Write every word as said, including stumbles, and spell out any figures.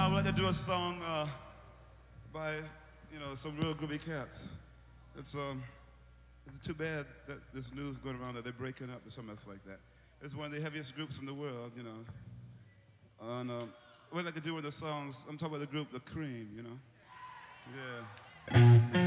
I would like to do a song uh, by, you know, some real groovy cats. It's um, it's too bad that this news is going around that they're breaking up or something else like that. It's one of the heaviest groups in the world, you know. And um, what I'd like to do with the songs, I'm talking about the group, The Cream, you know. Yeah.